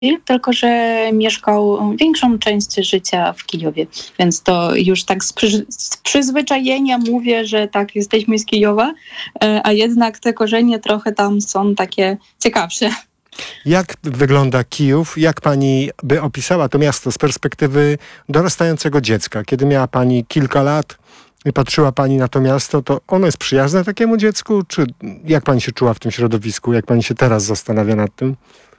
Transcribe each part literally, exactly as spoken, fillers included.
tylko że mieszkał większą część życia w Kijowie. Więc to już tak z, przy, z przyzwyczajenia mówię, że tak, jesteśmy z Kijowa, a jednak te korzenie trochę tam są takie ciekawsze. Jak wygląda Kijów? Jak pani by opisała to miasto z perspektywy dorastającego dziecka? Kiedy miała pani kilka lat i patrzyła pani na to miasto, to ono jest przyjazne takiemu dziecku? Czy jak pani się czuła w tym środowisku? Jak pani się teraz zastanawia nad tym?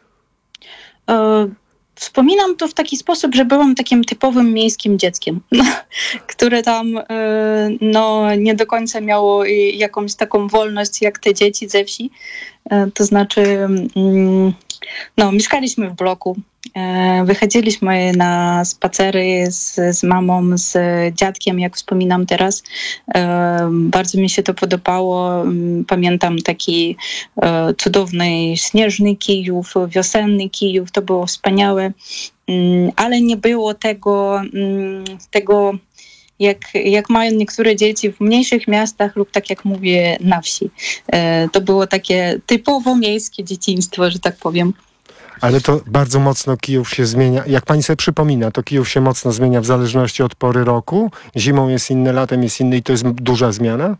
Wspominam to w taki sposób, że byłam takim typowym miejskim dzieckiem, które tam no, nie do końca miało jakąś taką wolność jak te dzieci ze wsi. To znaczy, no, mieszkaliśmy w bloku, wychodziliśmy na spacery z, z mamą, z dziadkiem, jak wspominam teraz. Bardzo mi się to podobało. Pamiętam taki cudowny śnieżny Kijów, wiosenny Kijów. To było wspaniałe, ale nie było tego, tego Jak, jak mają niektóre dzieci w mniejszych miastach lub tak jak mówię na wsi. To było takie typowo miejskie dzieciństwo, że tak powiem. Ale to bardzo mocno Kijów się zmienia. Jak pani sobie przypomina, to Kijów się mocno zmienia w zależności od pory roku. Zimą jest inny, latem jest inny i to jest duża zmiana?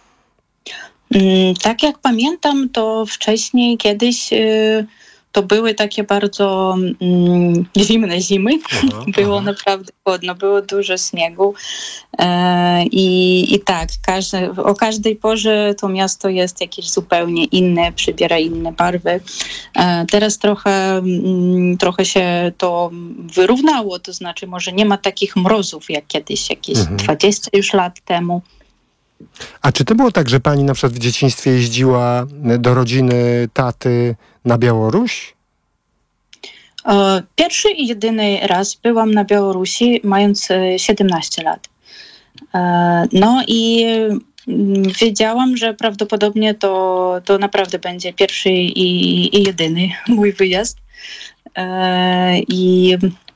Tak jak pamiętam, to wcześniej kiedyś to były takie bardzo mm, zimne zimy. Aha, było aha. naprawdę chłodno, było dużo śniegu. E, i, I tak, każde, o każdej porze to miasto jest jakieś zupełnie inne, przybiera inne barwy. E, teraz trochę, mm, trochę się to wyrównało, to znaczy może nie ma takich mrozów jak kiedyś, jakieś mhm. dwadzieścia już lat temu. A czy to było tak, że pani na przykład w dzieciństwie jeździła do rodziny taty na Białoruś? Pierwszy i jedyny raz byłam na Białorusi, mając siedemnaście lat. No i wiedziałam, że prawdopodobnie to, to naprawdę będzie pierwszy i, i jedyny mój wyjazd. I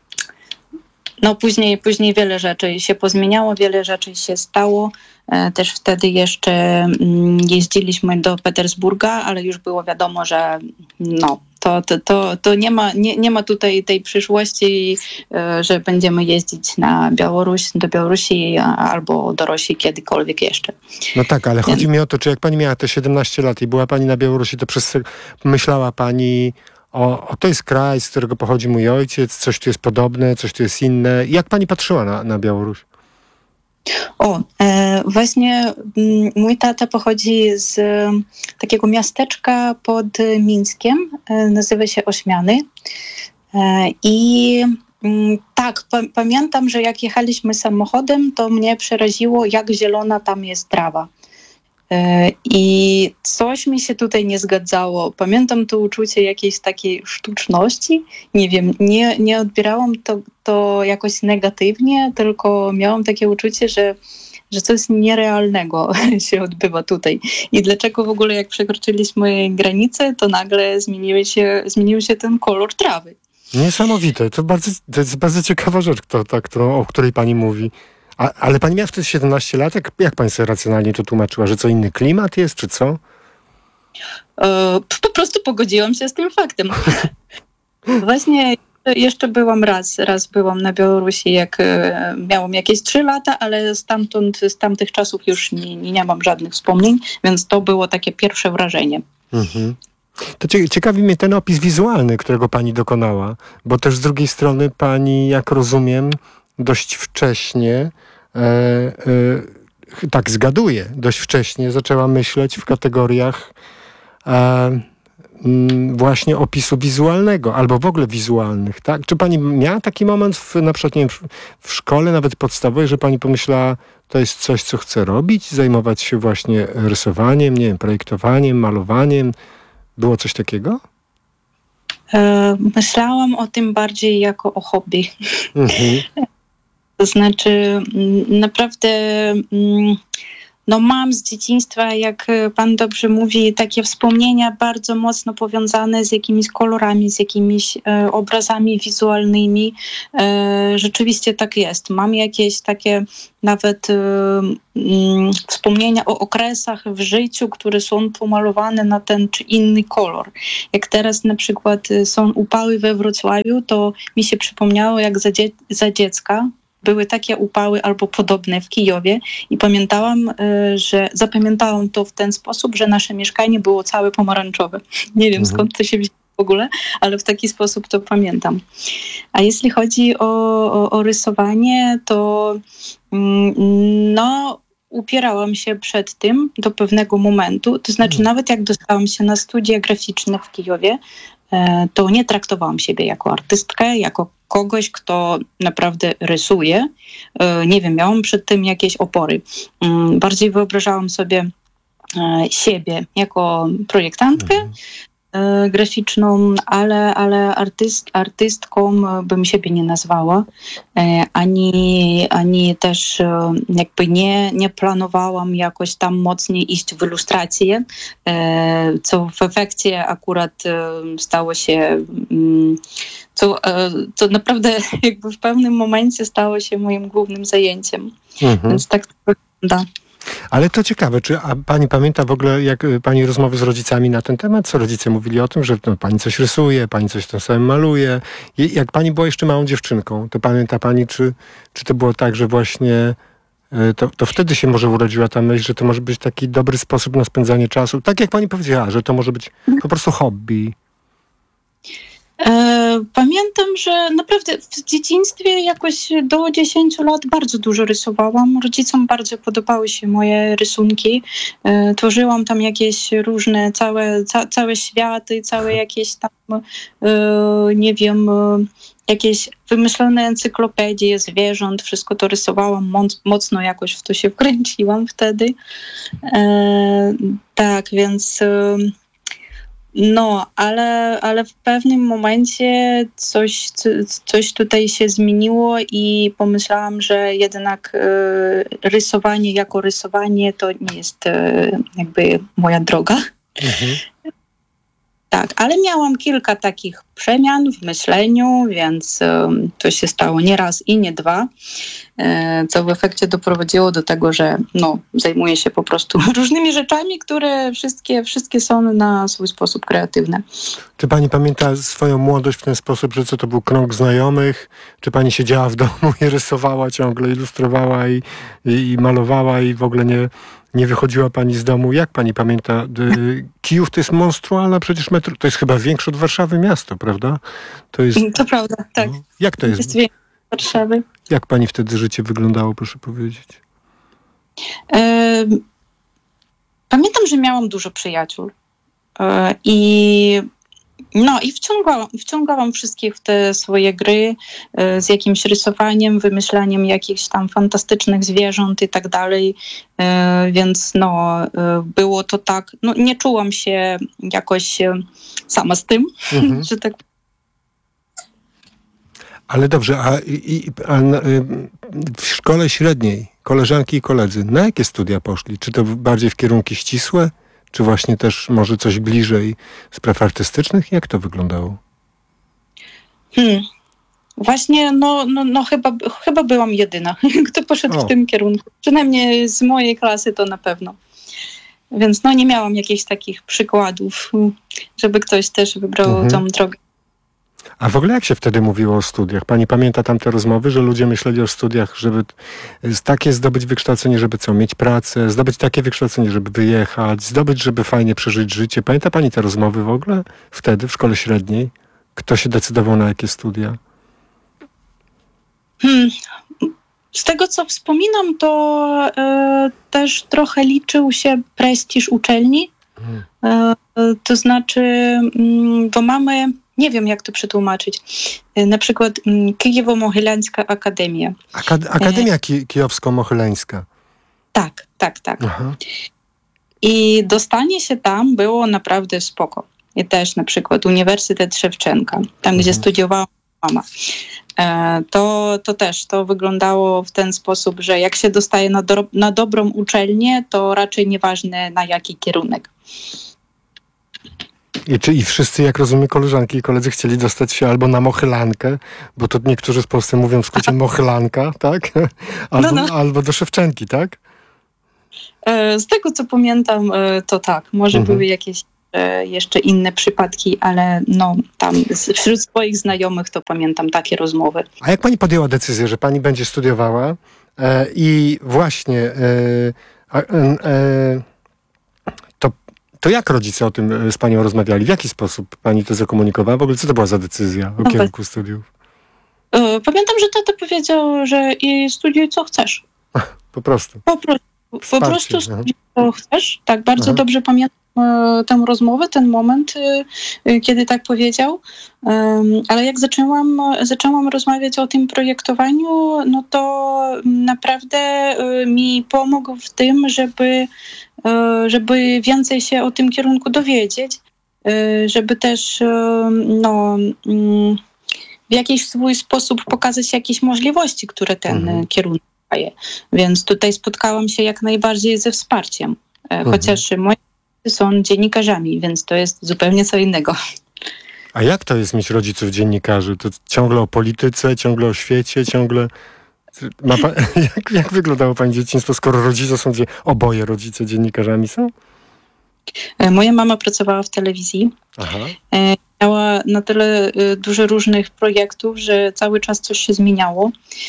no później, później wiele rzeczy się pozmieniało, wiele rzeczy się stało. Też wtedy jeszcze jeździliśmy do Petersburga, ale już było wiadomo, że no, to, to, to, to nie ma, nie, nie ma tutaj tej przyszłości, że będziemy jeździć na Białoruś, do Białorusi albo do Rosji kiedykolwiek jeszcze. No tak, ale chodzi mi o to, czy jak pani miała te siedemnaście lat i była pani na Białorusi, to przez, myślała pani o, o to jest kraj, z którego pochodzi mój ojciec, coś tu jest podobne, coś tu jest inne. Jak pani patrzyła na, na Białoruś? O, e, właśnie m, mój tata pochodzi z e, takiego miasteczka pod Mińskiem, e, nazywa się Ośmiany. E, I m, tak, pa, pamiętam, że jak jechaliśmy samochodem, to mnie przeraziło, jak zielona tam jest trawa. E, I coś mi się tutaj nie zgadzało. Pamiętam to uczucie jakiejś takiej sztuczności. Nie wiem, nie, nie odbierałam to, to jakoś negatywnie, tylko miałam takie uczucie, że, że coś nierealnego się odbywa tutaj. I dlaczego w ogóle jak przekroczyliśmy granicę, to nagle zmieniły się, zmienił się ten kolor trawy. Niesamowite. To, bardzo, to jest bardzo ciekawa rzecz, to, ta, którą, o której pani mówi. A, ale pani miała wtedy siedemnaście lat? Jak, jak pani sobie racjonalnie to tłumaczyła? Że co inny klimat jest, czy co? E, po prostu pogodziłam się z tym faktem. Właśnie jeszcze byłam raz, raz byłam na Białorusi, jak e, miałam jakieś trzy lata, ale stamtąd, z tamtych czasów już nie, nie mam żadnych wspomnień, więc to było takie pierwsze wrażenie. Mhm. To ciekawi mnie ten opis wizualny, którego pani dokonała, bo też z drugiej strony pani, jak rozumiem, dość wcześnie, e, e, tak zgaduję, dość wcześnie zaczęła myśleć w kategoriach e, właśnie opisu wizualnego, albo w ogóle wizualnych, tak? Czy pani miała taki moment w, na przykład nie wiem, w, w szkole, nawet podstawowej, że pani pomyślała, to jest coś, co chcę robić, zajmować się właśnie rysowaniem, nie wiem, projektowaniem, malowaniem? Było coś takiego? E, myślałam o tym bardziej jako o hobby. Mhm. To znaczy naprawdę no mam z dzieciństwa, jak pan dobrze mówi, takie wspomnienia bardzo mocno powiązane z jakimiś kolorami, z jakimiś e, obrazami wizualnymi. E, rzeczywiście tak jest. Mam jakieś takie nawet e, m, wspomnienia o okresach w życiu, które są pomalowane na ten czy inny kolor. Jak teraz na przykład są upały we Wrocławiu, to mi się przypomniało, jak za, dzie- za dziecka były takie upały albo podobne w Kijowie i pamiętałam, że zapamiętałam to w ten sposób, że nasze mieszkanie było całe pomarańczowe. Nie wiem, Mhm. skąd to się wzięło w ogóle, ale w taki sposób to pamiętam. A jeśli chodzi o, o, o rysowanie, to no upierałam się przed tym do pewnego momentu. To znaczy Mhm. nawet jak dostałam się na studia graficzne w Kijowie, to nie traktowałam siebie jako artystkę, jako kogoś, kto naprawdę rysuje. Nie wiem, miałam przed tym jakieś opory. Bardziej wyobrażałam sobie siebie jako projektantkę Mhm. graficzną, ale, ale artyst, artystką bym siebie nie nazwała, ani, ani też jakby nie, nie planowałam jakoś tam mocniej iść w ilustrację, co w efekcie akurat stało się, co, co naprawdę jakby w pewnym momencie stało się moim głównym zajęciem. Mhm. Więc tak to wygląda. Ale to ciekawe, czy a pani pamięta w ogóle, jak pani rozmowy z rodzicami na ten temat? Co rodzice mówili o tym, że no, pani coś rysuje, pani coś tym samym maluje? I jak pani była jeszcze małą dziewczynką, to pamięta pani, czy, czy to było tak, że właśnie y, to, to wtedy się może urodziła ta myśl, że to może być taki dobry sposób na spędzanie czasu? Tak jak pani powiedziała, że to może być po prostu hobby. Pamiętam, że naprawdę w dzieciństwie jakoś do dziesięciu lat bardzo dużo rysowałam. Rodzicom bardzo podobały się moje rysunki. Tworzyłam tam jakieś różne, całe, ca, całe światy, całe jakieś tam, nie wiem, jakieś wymyślone encyklopedie zwierząt. Wszystko to rysowałam, moc, mocno jakoś w to się wkręciłam wtedy. Tak, więc... No, ale, ale w pewnym momencie coś, coś tutaj się zmieniło i pomyślałam, że jednak y, rysowanie jako rysowanie to nie jest y, jakby moja droga. Mhm. Tak, ale miałam kilka takich przemian w myśleniu, więc y, to się stało nie raz i nie dwa, y, co w efekcie doprowadziło do tego, że no, zajmuję się po prostu różnymi rzeczami, które wszystkie, wszystkie są na swój sposób kreatywne. Czy pani pamięta swoją młodość w ten sposób, że co to był krąg znajomych? Czy pani siedziała w domu i rysowała ciągle, ilustrowała i, i, i malowała i w ogóle nie... Nie wychodziła pani z domu. Jak pani pamięta? Kijów to jest monstrualna przecież metro. To jest chyba większe od Warszawy miasto, prawda? To jest... To prawda, tak. Jak to jest? Jest większe od Warszawy. Jak pani wtedy życie wyglądało, proszę powiedzieć? Pamiętam, że miałam dużo przyjaciół. I no i wciągałam, wciągałam wszystkich w te swoje gry e, z jakimś rysowaniem, wymyślaniem jakichś tam fantastycznych zwierząt i tak dalej, e, więc no e, było to tak, no nie czułam się jakoś e, sama z tym, mhm. że tak. Ale dobrze, a, i, a na, w szkole średniej koleżanki i koledzy na jakie studia poszli? Czy to bardziej w kierunki ścisłe? Czy właśnie też może coś bliżej spraw artystycznych? Jak to wyglądało? Hmm. Właśnie, no, no, no chyba, chyba byłam jedyna, kto poszedł o. w tym kierunku. Przynajmniej z mojej klasy to na pewno. Więc no nie miałam jakichś takich przykładów, żeby ktoś też wybrał mhm. tą drogę. A w ogóle jak się wtedy mówiło o studiach? Pani pamięta tamte rozmowy, że ludzie myśleli o studiach, żeby takie zdobyć wykształcenie, żeby co, mieć pracę, zdobyć takie wykształcenie, żeby wyjechać, zdobyć, żeby fajnie przeżyć życie. Pamięta pani te rozmowy w ogóle wtedy w szkole średniej? Kto się decydował na jakie studia? Hmm. Z tego, co wspominam, to e, też trochę liczył się prestiż uczelni. Hmm. E, to znaczy, m, bo mamy... Nie wiem, jak to przetłumaczyć. Na przykład Kijewo-Mohylańska Akademia. Akad- Akademia Ki- Kijowsko-Mohylańska. Tak, tak, tak. Aha. I dostanie się tam było naprawdę spoko. I też na przykład Uniwersytet Szewczenka, tam mhm. gdzie studiowała mama. to, to też to wyglądało w ten sposób, że jak się dostaje na, do, na dobrą uczelnię, to raczej nieważne na jaki kierunek. I, czy, I wszyscy, jak rozumiem, koleżanki i koledzy chcieli dostać się albo na mochylankę, bo to niektórzy w Polsce mówią w skrócie mochylanka, tak? Albo, no, no. albo do Szewczenki, tak? Z tego, co pamiętam, to tak. Może mhm. były jakieś jeszcze inne przypadki, ale no tam wśród swoich znajomych to pamiętam takie rozmowy. A jak pani podjęła decyzję, że pani będzie studiowała e, i właśnie e, e, to, to jak rodzice o tym z panią rozmawiali? W jaki sposób pani to zakomunikowała? W ogóle co to była za decyzja o no kierunku tak. studiów? Pamiętam, że tata powiedział, że i studiuj co chcesz. Po prostu. Po, pro, po prostu studiuj co chcesz. Tak, bardzo Aha. dobrze pamiętam tę rozmowę, ten moment, kiedy tak powiedział. Ale jak zaczęłam, zaczęłam rozmawiać o tym projektowaniu, no to naprawdę mi pomógł w tym, żeby, żeby więcej się o tym kierunku dowiedzieć, żeby też no, w jakiś swój sposób pokazać jakieś możliwości, które ten mhm. kierunek daje. Więc tutaj spotkałam się jak najbardziej ze wsparciem. Mhm. Chociaż moi są dziennikarzami, więc to jest zupełnie co innego. A jak to jest mieć rodziców dziennikarzy? To ciągle o polityce, ciągle o świecie, ciągle... Ma pa... jak, jak wyglądało pani dzieciństwo, skoro rodzice są... Oboje rodzice dziennikarzami są? Moja mama pracowała w telewizji. Aha. Miała na tyle dużo różnych projektów, że cały czas coś się zmieniało.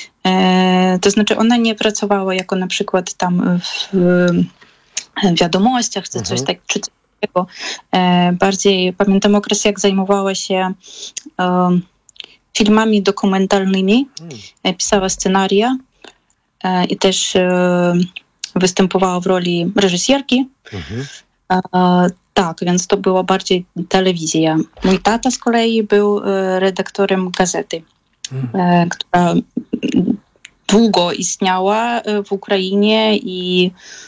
To znaczy ona nie pracowała jako na przykład tam w wiadomościach, czy coś, mhm. tak, czy coś takiego. Bardziej pamiętam okres, jak zajmowała się filmami dokumentalnymi, hmm. pisała scenaria i też występowała w roli reżysierki. Mhm. Tak, więc to była bardziej telewizja. Mój tata z kolei był redaktorem gazety, hmm. która długo istniała w Ukrainie i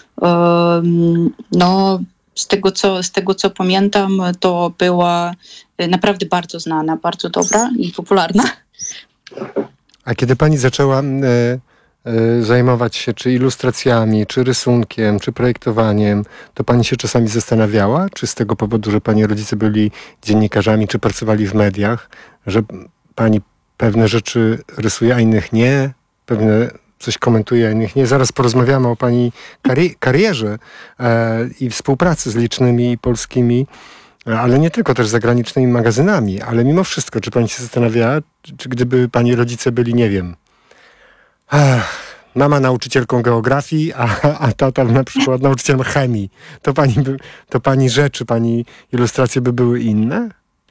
no, z tego, co, z tego co pamiętam, to była naprawdę bardzo znana, bardzo dobra i popularna. A kiedy pani zaczęła e, e, zajmować się czy ilustracjami, czy rysunkiem, czy projektowaniem, to pani się czasami zastanawiała, czy z tego powodu, że pani rodzice byli dziennikarzami, czy pracowali w mediach, że pani pewne rzeczy rysuje, a innych nie, pewne coś komentuje, a innych nie. Zaraz porozmawiamy o pani kari- karierze e, i współpracy z licznymi polskimi, ale nie tylko, też zagranicznymi magazynami, ale mimo wszystko, czy pani się zastanawiała, czy, czy gdyby pani rodzice byli, nie wiem, ach, mama nauczycielką geografii, a, a tata na przykład nauczycielem chemii, to pani, by, to pani rzeczy, pani ilustracje by były inne?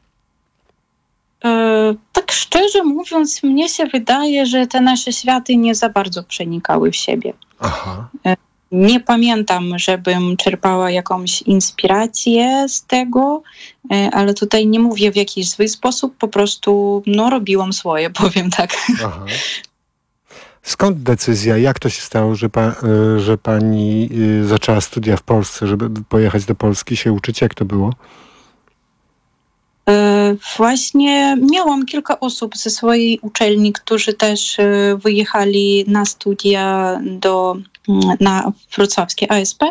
Tak szczerze mówiąc, mnie się wydaje, że te nasze światy nie za bardzo przenikały w siebie. Aha. Nie pamiętam, żebym czerpała jakąś inspirację z tego, ale tutaj nie mówię w jakiś zły sposób, po prostu no, robiłam swoje, powiem tak. Aha. Skąd decyzja? Jak to się stało, że, pa, że pani zaczęła studia w Polsce, żeby pojechać do Polski, się uczyć? Jak to było? Właśnie miałam kilka osób ze swojej uczelni, którzy też wyjechali na studia do, na wrocławskie A S P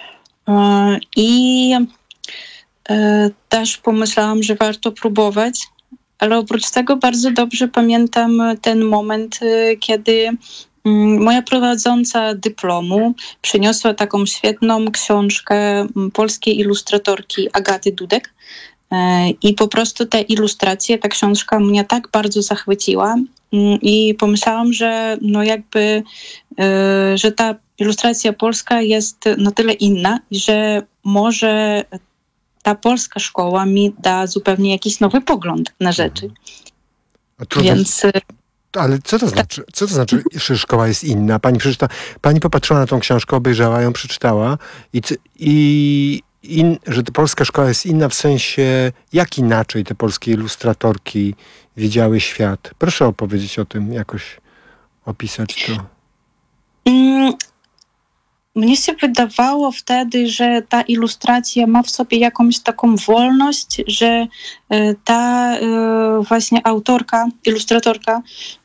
i też pomyślałam, że warto próbować, ale oprócz tego bardzo dobrze pamiętam ten moment, kiedy moja prowadząca dyplomu przyniosła taką świetną książkę polskiej ilustratorki Agaty Dudek. I po prostu te ilustracje, ta książka mnie tak bardzo zachwyciła i pomyślałam, że no jakby, że ta ilustracja polska jest na tyle inna, że może ta polska szkoła mi da zupełnie jakiś nowy pogląd na rzeczy. Więc... Ale co to znaczy, co to znaczy, że szkoła jest inna? Pani przeczyta, pani popatrzyła na tą książkę, obejrzała ją, przeczytała i... i... In, że ta polska szkoła jest inna w sensie, jak inaczej te polskie ilustratorki widziały świat. Proszę opowiedzieć o tym, jakoś opisać to. Mm, mnie się wydawało wtedy, że ta ilustracja ma w sobie jakąś taką wolność, że y, ta y, właśnie autorka, ilustratorka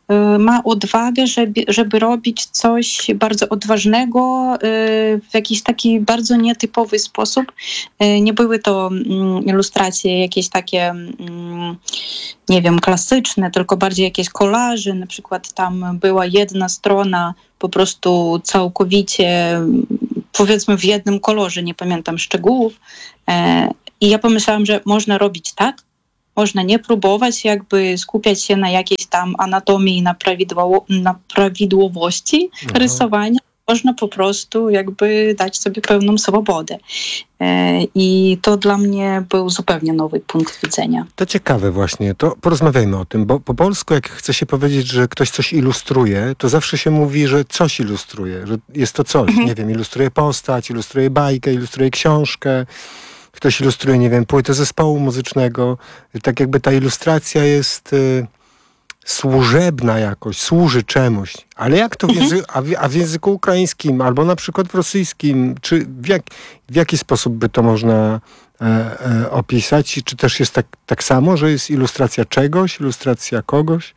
ma odwagę, żeby, żeby robić coś bardzo odważnego w jakiś taki bardzo nietypowy sposób. Nie były to ilustracje jakieś takie, nie wiem, klasyczne, tylko bardziej jakieś kolaże. Na przykład tam była jedna strona po prostu całkowicie, powiedzmy, w jednym kolorze, nie pamiętam szczegółów. I ja pomyślałam, że można robić tak, można nie próbować jakby skupiać się na jakiejś tam anatomii, na, prawidłowo, na prawidłowości Aha. rysowania. Można po prostu jakby dać sobie pełną swobodę. I to dla mnie był zupełnie nowy punkt widzenia. To ciekawe właśnie, to porozmawiajmy o tym, bo po polsku jak chce się powiedzieć, że ktoś coś ilustruje, to zawsze się mówi, że coś ilustruje, że jest to coś, mhm. nie wiem, ilustruje postać, ilustruje bajkę, ilustruje książkę, ktoś ilustruje, nie wiem, płytę zespołu muzycznego. Tak jakby ta ilustracja jest y, służebna jakoś, służy czemuś. Ale jak to w, języ- a, w, a w języku ukraińskim albo na przykład w rosyjskim, czy w, jak, w jaki sposób by to można e, e, opisać? Czy też jest tak, tak samo, że jest ilustracja czegoś, ilustracja kogoś?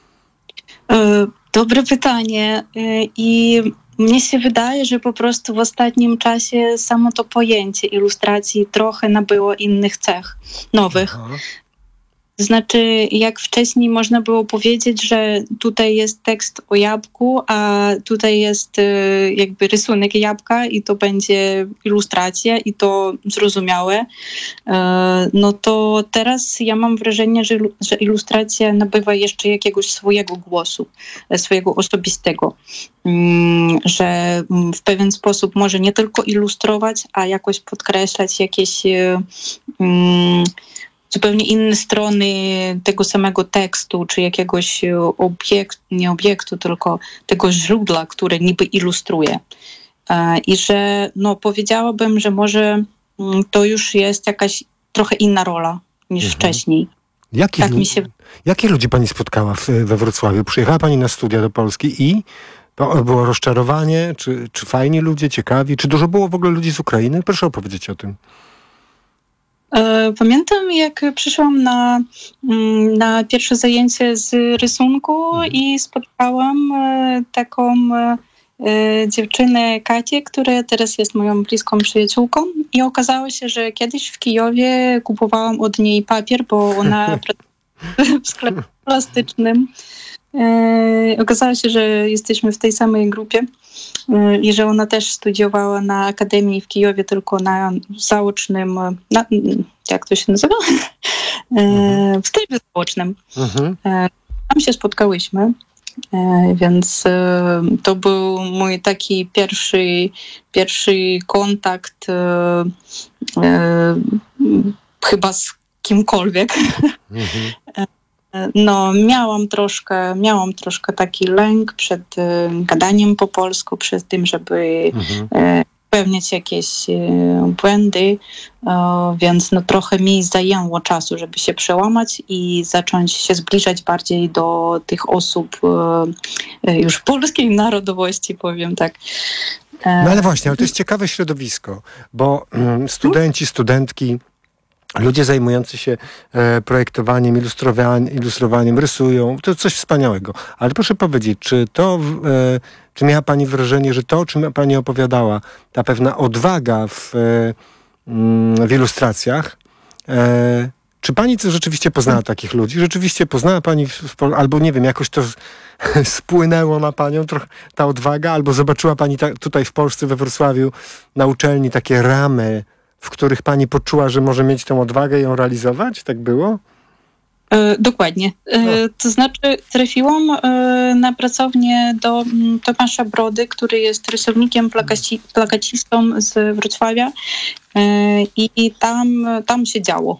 Dobre pytanie. I mnie się wydaje, że po prostu w ostatnim czasie samo to pojęcie ilustracji trochę nabyło innych cech, nowych. Aha. Znaczy, jak wcześniej można było powiedzieć, że tutaj jest tekst o jabłku, a tutaj jest jakby rysunek jabłka i to będzie ilustracja i to zrozumiałe, no to teraz ja mam wrażenie, że, że ilustracja nabywa jeszcze jakiegoś swojego głosu, swojego osobistego, że w pewien sposób może nie tylko ilustrować, a jakoś podkreślać jakieś zupełnie inne strony tego samego tekstu, czy jakiegoś obiektu, nie obiektu, tylko tego źródła, które niby ilustruje. I że no, powiedziałabym, że może to już jest jakaś trochę inna rola niż mhm. wcześniej. Jakich, tak mi się... Jakich ludzi pani spotkała w, we Wrocławiu? Przyjechała pani na studia do Polski i to było rozczarowanie? Czy, czy fajni ludzie, ciekawi? Czy dużo było w ogóle ludzi z Ukrainy? Proszę opowiedzieć o tym. Pamiętam, jak przyszłam na, na pierwsze zajęcie z rysunku mhm. i spotkałam taką dziewczynę Katię, która teraz jest moją bliską przyjaciółką i okazało się, że kiedyś w Kijowie kupowałam od niej papier, bo ona pracuje w sklepie plastycznym. Okazało się, że jesteśmy w tej samej grupie i że ona też studiowała na Akademii w Kijowie, tylko na zaocznym, na, jak to się nazywa? Mhm. W trybie zaocznym. Mhm. Tam się spotkałyśmy, więc to był mój taki pierwszy, pierwszy kontakt chyba z kimkolwiek. Mhm. No, miałam troszkę, miałam troszkę taki lęk przed y, gadaniem po polsku, przed tym, żeby mhm. y, popełniać jakieś y, błędy, y, więc no, trochę mi zajęło czasu, żeby się przełamać i zacząć się zbliżać bardziej do tych osób y, y, już polskiej narodowości, powiem tak. No ale właśnie, ale to jest ciekawe środowisko, bo mm, studenci, studentki, ludzie zajmujący się e, projektowaniem, ilustrowaniem, ilustrowaniem, rysują. To coś wspaniałego. Ale proszę powiedzieć, czy to, e, czy miała pani wrażenie, że to, o czym pani opowiadała, ta pewna odwaga w, e, w ilustracjach, e, czy pani to rzeczywiście poznała takich ludzi? Rzeczywiście poznała pani, w, w, albo nie wiem, jakoś to spłynęło na panią trochę ta odwaga, albo zobaczyła pani ta, tutaj w Polsce, we Wrocławiu na uczelni takie ramy, w których pani poczuła, że może mieć tę odwagę i ją realizować? Tak było? E, dokładnie. E, to znaczy trafiłam e, na pracownię do m, Tomasza Brody, który jest rysownikiem, plakaci, plakacistą z Wrocławia e, i, i tam, tam się działo.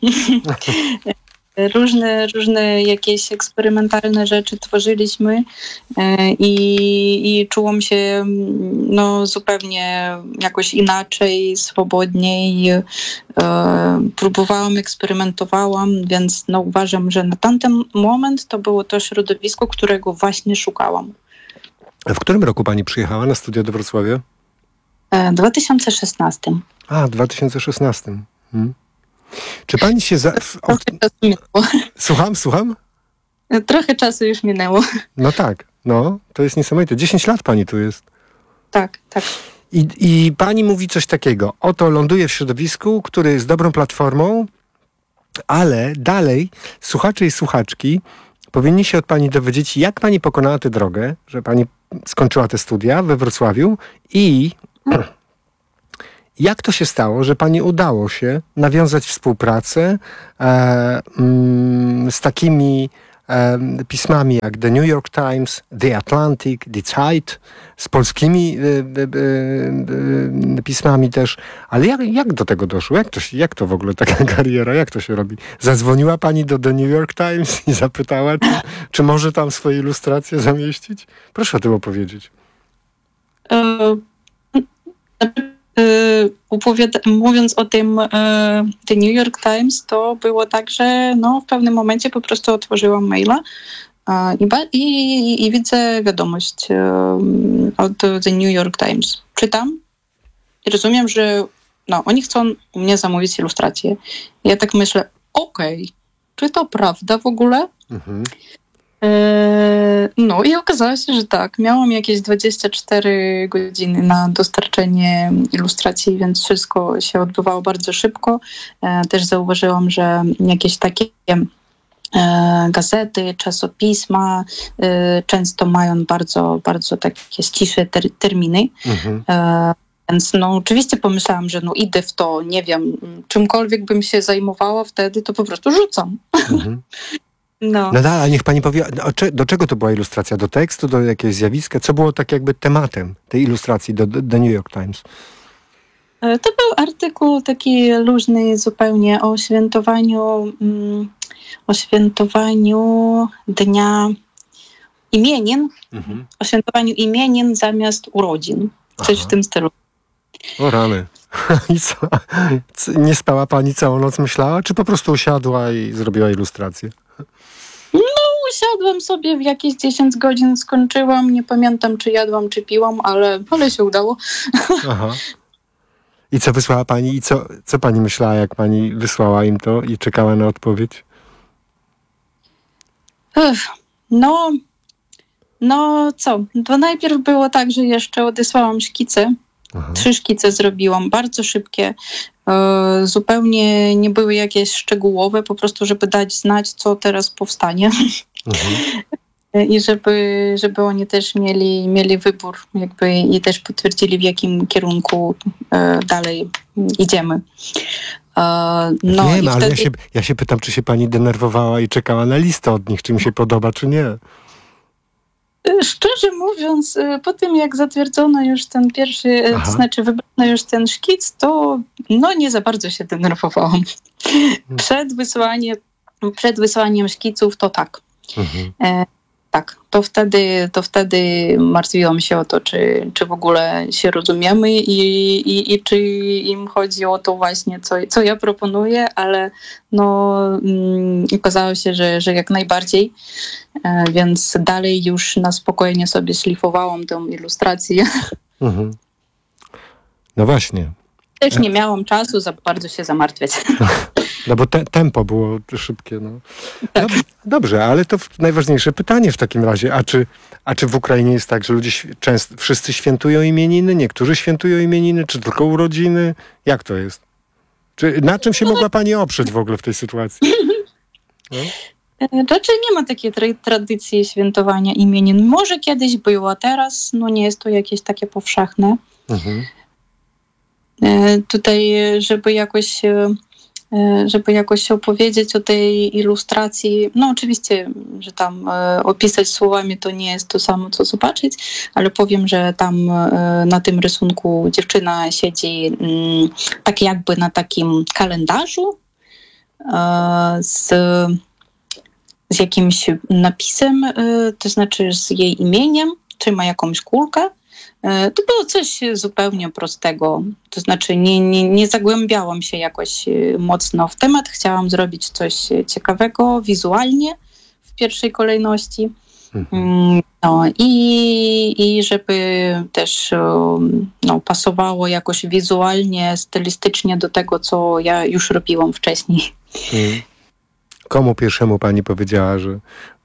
Różne, różne jakieś eksperymentalne rzeczy tworzyliśmy i, i czułam się no, zupełnie jakoś inaczej, swobodniej. Próbowałam, eksperymentowałam, więc no, uważam, że na tamten moment to było to środowisko, którego właśnie szukałam. A w którym roku pani przyjechała na studia do Wrocławia? W dwa tysiące szesnastym. A, w dwa tysiące szesnastym. Hmm. Czy pani się... Za... Od... Słucham, słucham? Trochę czasu już minęło. No tak, no, to jest niesamowite. dziesięć lat pani tu jest. Tak, tak. I, I pani mówi coś takiego. Oto ląduje w środowisku, który jest dobrą platformą, ale dalej słuchacze i słuchaczki powinni się od pani dowiedzieć, jak pani pokonała tę drogę, że pani skończyła te studia we Wrocławiu i jak to się stało, że pani udało się nawiązać współpracę e, mm, z takimi e, pismami jak The New York Times, The Atlantic, The Tide, z polskimi e, e, e, pismami też. Ale jak, jak do tego doszło? Jak to, się, jak to w ogóle taka kariera? Jak to się robi? Zadzwoniła pani do The New York Times i zapytała, czy, czy może tam swoje ilustracje zamieścić? Proszę o tym opowiedzieć. Uh, Opowiada- mówiąc o tym uh, The New York Times, to było tak, że no, w pewnym momencie po prostu otworzyłam maila uh, i, ba- i, i widzę wiadomość uh, od The New York Times. Czytam i rozumiem, że no, oni chcą u mnie zamówić ilustrację. I ja tak myślę, okej, okay, czy to prawda w ogóle? Mhm. No i okazało się, że tak. Miałam jakieś dwadzieścia cztery godziny na dostarczenie ilustracji, więc wszystko się odbywało bardzo szybko. Też zauważyłam, że jakieś takie gazety, czasopisma często mają bardzo, bardzo takie ścisłe ter- terminy. Mhm. Więc no oczywiście pomyślałam, że no idę w to, nie wiem, czymkolwiek bym się zajmowała wtedy, to po prostu rzucam. Mhm. No. No dalej, niech pani powie, do czego to była ilustracja? Do tekstu, do jakiegoś zjawiska? Co było tak jakby tematem tej ilustracji do The New York Times? To był artykuł taki luźny zupełnie o świętowaniu, mm, o świętowaniu dnia imienin, mhm. o świętowaniu imienin zamiast urodzin. Coś Aha. w tym stylu. O rany. I co? Nie spała pani całą noc, myślała? Czy po prostu usiadła i zrobiła ilustrację? No, usiadłam sobie w jakieś dziesięć godzin, skończyłam. Nie pamiętam, czy jadłam, czy piłam, ale, ale się udało. Aha. I co wysłała pani? I co, co pani myślała, jak pani wysłała im to i czekała na odpowiedź? Ech, no, no co? To najpierw było tak, że jeszcze odesłałam szkice. Aha. Trzy szkice zrobiłam, bardzo szybkie. E, zupełnie nie były jakieś szczegółowe, po prostu, żeby dać znać, co teraz powstanie. Mhm. I żeby, żeby oni też mieli, mieli wybór jakby i też potwierdzili, w jakim kierunku e, dalej idziemy. E, no Wiem, i ale wtedy... ja, się, ja się pytam, czy się pani denerwowała i czekała na listę od nich, czy mi się podoba, czy nie. Szczerze mówiąc, po tym jak zatwierdzono już ten pierwszy, Aha. to znaczy wybrano już ten szkic, to no nie za bardzo się denerwowałam. Przed wysłaniem, przed wysłaniem szkiców to tak. Mhm. E, tak, to wtedy, to wtedy martwiłam się o to, czy, czy w ogóle się rozumiemy i, i, i czy im chodzi o to właśnie, co, co ja proponuję, ale no mm, okazało się, że, że jak najbardziej, e, więc dalej już na spokojnie sobie szlifowałam tę ilustrację. Mhm. No właśnie. Też nie miałam czasu za bardzo się zamartwiać. No bo te, tempo było szybkie. No. Tak. Dobrze, dobrze, ale to najważniejsze pytanie w takim razie. A czy, a czy w Ukrainie jest tak, że ludzie często, wszyscy świętują imieniny? Niektórzy świętują imieniny? Czy tylko urodziny? Jak to jest? Czy, na czym się no, mogła pani oprzeć w ogóle w tej sytuacji? No? Raczej nie ma takiej tra- tradycji świętowania imienin. Może kiedyś było, teraz no nie jest to jakieś takie powszechne. Mhm. Tutaj, żeby jakoś, żeby jakoś opowiedzieć o tej ilustracji, no oczywiście, że tam opisać słowami to nie jest to samo, co zobaczyć, ale powiem, że tam na tym rysunku dziewczyna siedzi tak jakby na takim kalendarzu z, z jakimś napisem, to znaczy z jej imieniem, trzyma jakąś kulkę. To było coś zupełnie prostego, to znaczy nie, nie, nie zagłębiałam się jakoś mocno w temat, chciałam zrobić coś ciekawego wizualnie w pierwszej kolejności. Mhm. No i, i żeby też no, pasowało jakoś wizualnie, stylistycznie do tego, co ja już robiłam wcześniej. Mhm. Komu pierwszemu pani powiedziała, że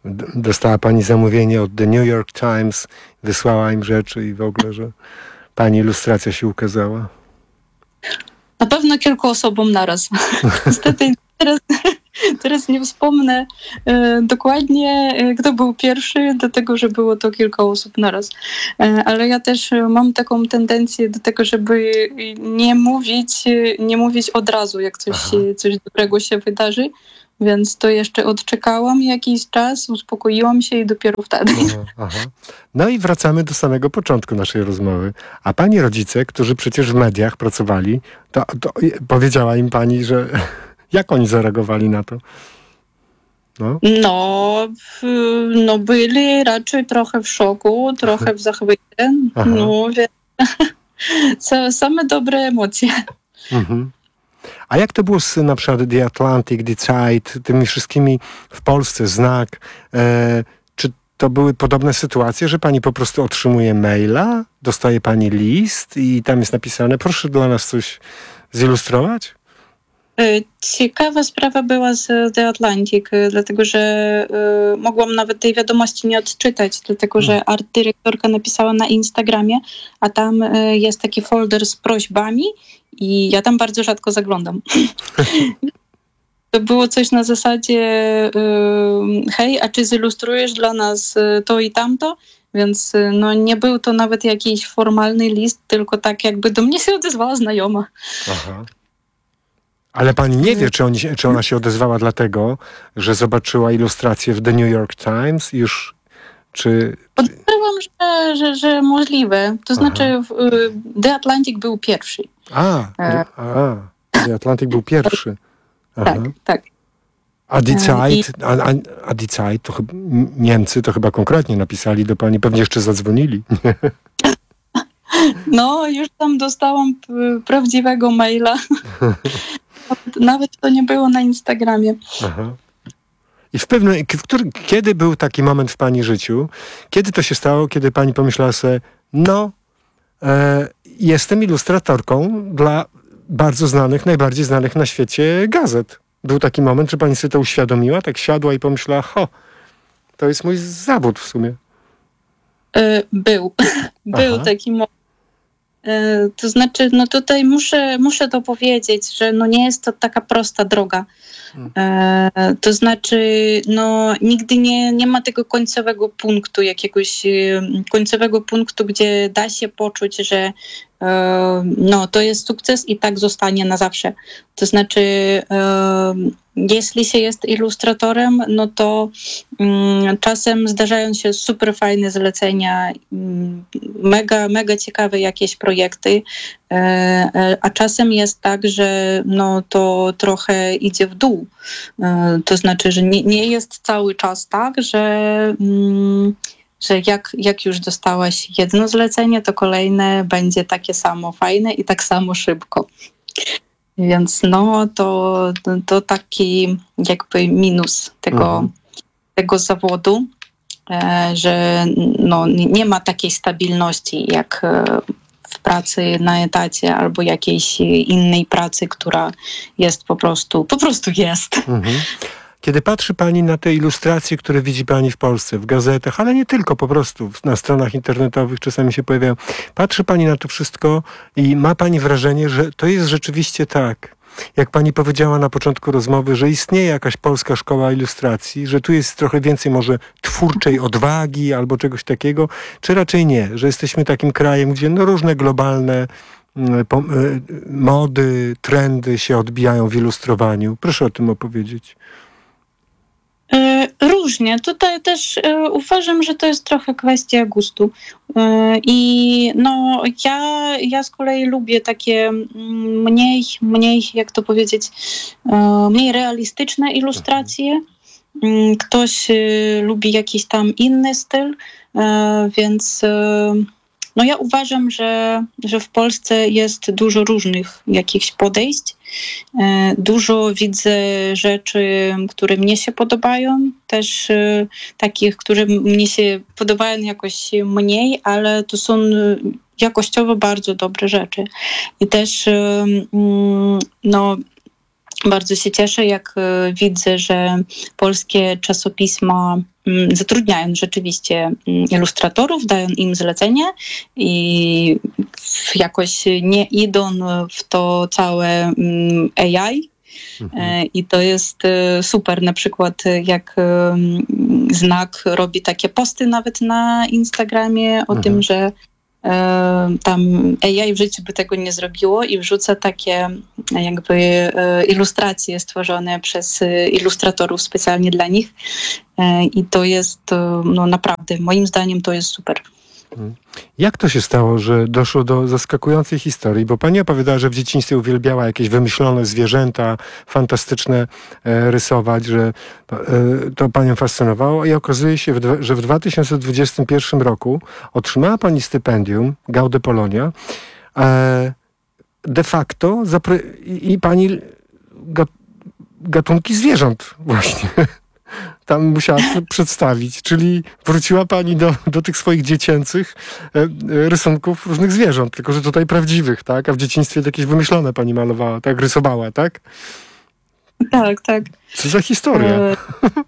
dostała pani zamówienie od The New York Times, wysłała im rzeczy i w ogóle, że pani ilustracja się ukazała? Na pewno kilku osobom naraz. Niestety teraz, teraz nie wspomnę e, dokładnie, e, kto był pierwszy, dlatego że było to kilka osób naraz. E, ale ja też mam taką tendencję do tego, żeby nie mówić, nie mówić od razu, jak coś, coś dobrego się wydarzy. Więc to jeszcze odczekałam jakiś czas, uspokoiłam się i dopiero wtedy. Aha, aha. No i wracamy do samego początku naszej rozmowy. A pani rodzice, którzy przecież w mediach pracowali, to, to powiedziała im pani, że jak oni zareagowali na to? No, no, no byli raczej trochę w szoku, trochę w zachwycie. Aha. No, więc same dobre emocje. Mhm. A jak to było z na przykład The Atlantic, The Zeit, tymi wszystkimi w Polsce, Znak? E, czy to były podobne sytuacje, że pani po prostu otrzymuje maila, dostaje pani list i tam jest napisane, proszę dla nas coś zilustrować? Ciekawa sprawa była z The Atlantic, dlatego że y, mogłam nawet tej wiadomości nie odczytać, dlatego że art dyrektorka napisała na Instagramie, a tam y, jest taki folder z prośbami i ja tam bardzo rzadko zaglądam. To było coś na zasadzie y, hej, a czy zilustrujesz dla nas to i tamto? Więc no, nie był to nawet jakiś formalny list, tylko tak jakby do mnie się odezwała znajoma. Aha. Ale pani nie wie, czy, oni, czy ona się odezwała dlatego, że zobaczyła ilustrację w The New York Times już, czy... Podejrzewam, że, że, że możliwe. To znaczy Aha. The Atlantic był pierwszy. A, a The Atlantic był pierwszy. Aha. Tak, tak. A Die Zeit, a, a, a Die Zeit, to chyba, Niemcy to chyba konkretnie napisali do pani, pewnie jeszcze zadzwonili. No, już tam dostałam p- prawdziwego maila. Nawet to nie było na Instagramie. Aha. I w pewnym, w który, kiedy był taki moment w pani życiu, kiedy to się stało, kiedy pani pomyślała sobie, no, e, jestem ilustratorką dla bardzo znanych, najbardziej znanych na świecie gazet. Był taki moment, że pani sobie to uświadomiła, tak siadła i pomyślała, ho, to jest mój zawód w sumie. E, był. Był taki moment. To znaczy, no tutaj muszę, muszę to powiedzieć, że no nie jest to taka prosta droga. E, to znaczy, no nigdy nie, nie ma tego końcowego punktu, jakiegoś końcowego punktu, gdzie da się poczuć, że e, no to jest sukces i tak zostanie na zawsze. To znaczy, e, jeśli się jest ilustratorem, no to mm, czasem zdarzają się super fajne zlecenia, mm, mega, mega ciekawe jakieś projekty, e, e, a czasem jest tak, że no to trochę idzie w dół. E, to znaczy, że nie, nie jest cały czas tak, że, mm, że jak, jak już dostałaś jedno zlecenie, to kolejne będzie takie samo fajne i tak samo szybko. Więc no to, to taki jakby minus tego, mhm. tego zawodu, e, że no, nie ma takiej stabilności jak w pracy na etacie albo jakiejś innej pracy, która jest po prostu, po prostu jest. Mhm. Kiedy patrzy pani na te ilustracje, które widzi pani w Polsce, w gazetach, ale nie tylko, po prostu na stronach internetowych czasami się pojawiają, patrzy pani na to wszystko i ma pani wrażenie, że to jest rzeczywiście tak. Jak pani powiedziała na początku rozmowy, że istnieje jakaś polska szkoła ilustracji, że tu jest trochę więcej może twórczej odwagi albo czegoś takiego, czy raczej nie, że jesteśmy takim krajem, gdzie no różne globalne po, mody, trendy się odbijają w ilustrowaniu. Proszę o tym opowiedzieć. Różnie. Tutaj też uważam, że to jest trochę kwestia gustu. I no ja, ja z kolei lubię takie mniej, mniej, jak to powiedzieć, mniej realistyczne ilustracje. Ktoś lubi jakiś tam inny styl, więc no ja uważam, że, że w Polsce jest dużo różnych jakichś podejść. Dużo widzę rzeczy, które mnie się podobają, też takich, które mnie się podobają jakoś mniej, ale to są jakościowo bardzo dobre rzeczy. I też no, bardzo się cieszę, jak widzę, że polskie czasopisma zatrudniają rzeczywiście ilustratorów, dają im zlecenie i jakoś nie idą w to całe A I. Mhm. I to jest super. Na przykład jak Znak robi takie posty nawet na Instagramie o mhm. tym, że tam A I w życiu by tego nie zrobiło i wrzuca takie jakby ilustracje stworzone przez ilustratorów specjalnie dla nich i to jest no naprawdę, moim zdaniem to jest super. Jak to się stało, że doszło do zaskakującej historii? Bo pani opowiadała, że w dzieciństwie uwielbiała jakieś wymyślone zwierzęta, fantastyczne e, rysować, że e, to panią fascynowało i okazuje się, że w dwa tysiące dwudziestym pierwszym roku otrzymała pani stypendium Gaude Polonia e, de facto zapre- i, i pani ga- gatunki zwierząt właśnie tam musiała przedstawić, czyli wróciła pani do, do tych swoich dziecięcych e, rysunków różnych zwierząt, tylko że tutaj prawdziwych, tak? A w dzieciństwie jakieś wymyślone pani malowała, tak? Rysowała, tak? Tak, tak. Co za historia? E...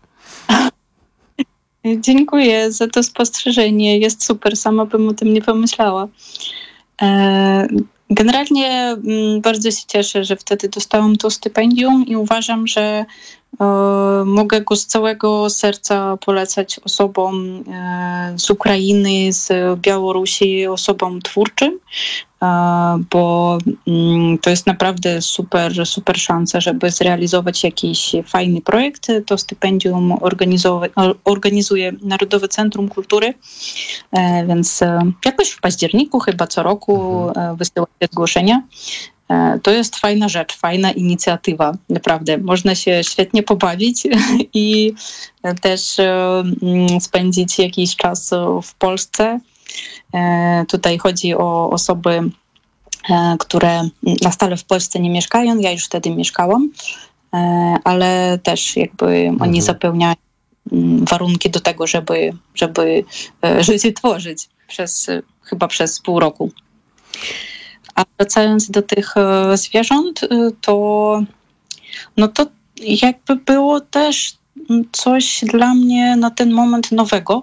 Dziękuję za to spostrzeżenie. Jest super, sama bym o tym nie pomyślała. E... Generalnie m, bardzo się cieszę, że wtedy dostałam to stypendium i uważam, że e, mogę go z całego serca polecać osobom e, z Ukrainy, z Białorusi, osobom twórczym, e, bo m, to jest naprawdę super, super szansa, żeby zrealizować jakiś fajny projekt. To stypendium organizuje Narodowe Centrum Kultury, e, więc e, jakoś w październiku chyba co roku e, wysyła się zgłoszenia. To jest fajna rzecz, fajna inicjatywa, naprawdę. Można się świetnie pobawić i też spędzić jakiś czas w Polsce. Tutaj chodzi o osoby, które na stale w Polsce nie mieszkają. Ja już wtedy mieszkałam, ale też jakby mhm. oni zapełniają warunki do tego, żeby, żeby żyć i tworzyć przez, chyba przez pół roku. A wracając do tych zwierząt, to, no to jakby było też coś dla mnie na ten moment nowego,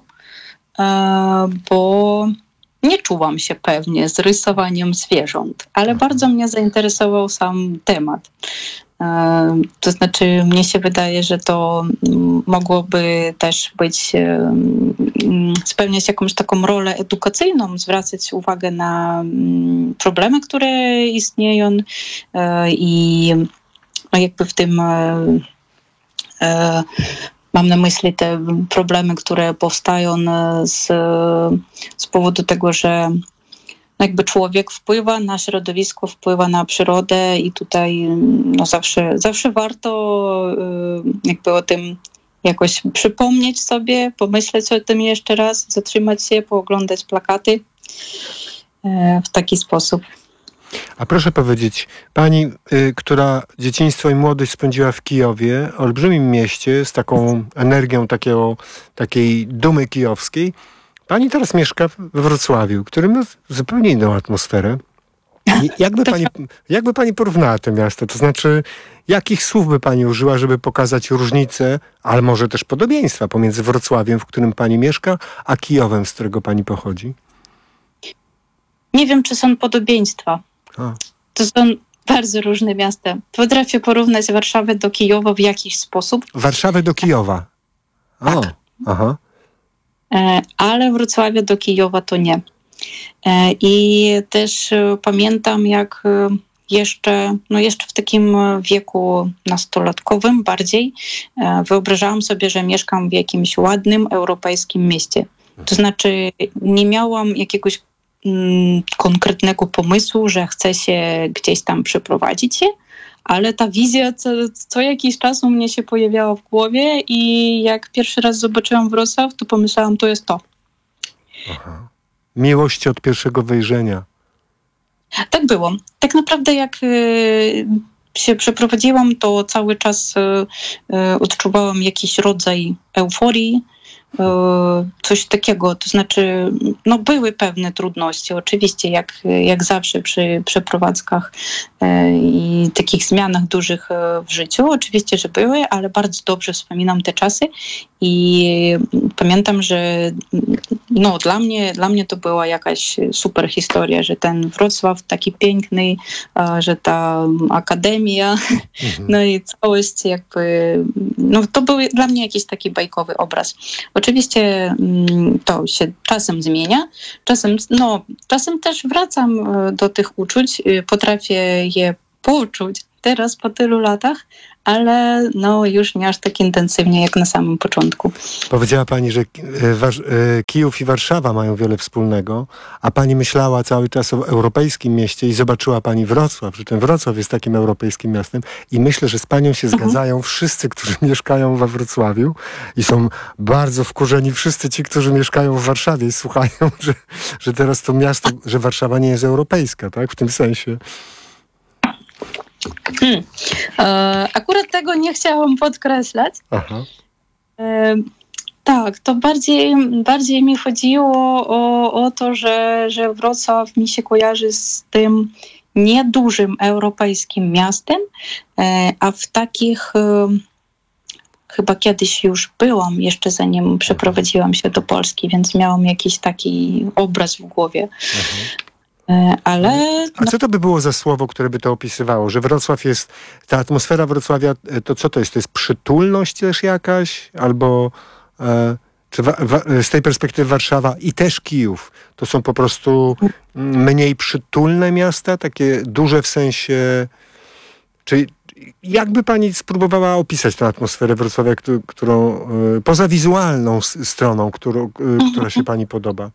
bo nie czułam się pewnie z rysowaniem zwierząt, ale bardzo mnie zainteresował sam temat. To znaczy, mnie się wydaje, że to mogłoby też być, spełniać jakąś taką rolę edukacyjną, zwracać uwagę na problemy, które istnieją i jakby w tym mam na myśli te problemy, które powstają z, z powodu tego, że jakby człowiek wpływa na środowisko, wpływa na przyrodę i tutaj no zawsze, zawsze warto jakby o tym jakoś przypomnieć sobie, pomyśleć o tym jeszcze raz, zatrzymać się, pooglądać plakaty w taki sposób. A proszę powiedzieć, pani, y, która dzieciństwo i młodość spędziła w Kijowie, olbrzymim mieście z taką energią takiego, takiej dumy kijowskiej, pani teraz mieszka we Wrocławiu, który ma zupełnie inną atmosferę. Jakby pani, jakby pani porównała to miasto? To znaczy, jakich słów by pani użyła, żeby pokazać różnicę, ale może też podobieństwa pomiędzy Wrocławiem, w którym pani mieszka, a Kijowem, z którego pani pochodzi? Nie wiem, czy są podobieństwa. A. To są bardzo różne miasta. Potrafię porównać Warszawę do Kijowa w jakiś sposób. Warszawę do Kijowa? O, tak. Aha. Ale Wrocławia do Kijowa to nie. I też pamiętam, jak jeszcze, no jeszcze w takim wieku nastolatkowym bardziej wyobrażałam sobie, że mieszkam w jakimś ładnym europejskim mieście. To znaczy nie miałam jakiegoś mm, konkretnego pomysłu, że chcę się gdzieś tam przeprowadzić się, ale ta wizja co, co jakiś czas u mnie się pojawiała w głowie i jak pierwszy raz zobaczyłam Wrocław, to pomyślałam, to jest to. Aha. Miłość od pierwszego wejrzenia. Tak było. Tak naprawdę jak y, się przeprowadziłam, to cały czas y, y, odczuwałam jakiś rodzaj euforii, coś takiego, to znaczy no były pewne trudności, oczywiście jak, jak zawsze przy przeprowadzkach i takich zmianach dużych w życiu, oczywiście, że były, ale bardzo dobrze wspominam te czasy i pamiętam, że no dla mnie, dla mnie to była jakaś super historia, że ten Wrocław taki piękny, że ta akademia, mhm. no i całość jakby, no to był dla mnie jakiś taki bajkowy obraz. Oczywiście to się czasem zmienia, czasem, no, czasem też wracam do tych uczuć, potrafię je poczuć teraz po tylu latach, ale no już nie aż tak intensywnie jak na samym początku. Powiedziała pani, że Kijów i Warszawa mają wiele wspólnego, a pani myślała cały czas o europejskim mieście i zobaczyła pani Wrocław, że ten Wrocław jest takim europejskim miastem i myślę, że z panią się mhm. zgadzają wszyscy, którzy mieszkają we Wrocławiu i są bardzo wkurzeni wszyscy ci, którzy mieszkają w Warszawie i słuchają, że, że teraz to miasto, że Warszawa nie jest europejska, tak? W tym sensie. Hmm. E, akurat tego nie chciałam podkreślać. Aha. E, tak, to bardziej, bardziej mi chodziło o, o to, że, że Wrocław mi się kojarzy z tym niedużym europejskim miastem, e, a w takich e, chyba kiedyś już byłam, jeszcze zanim przeprowadziłam się do Polski, więc miałam jakiś taki obraz w głowie. Aha. Ale... A co to by było za słowo, które by to opisywało? Że Wrocław jest, ta atmosfera Wrocławia, to co to jest? To jest przytulność też jakaś? Albo e, czy wa, wa, z tej perspektywy Warszawa i też Kijów, to są po prostu mniej przytulne miasta? Takie duże w sensie... Czy jakby pani spróbowała opisać tę atmosferę Wrocławia, którą, poza wizualną stroną, którą, która się pani podoba?